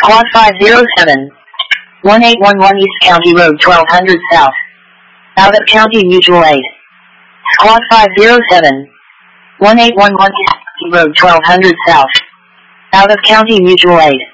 Squad 507. 1811 East County Road 1200 South. Out of County Mutual Aid. Squad 507. 1811 East County Road 1200 South. Out of County Mutual Aid.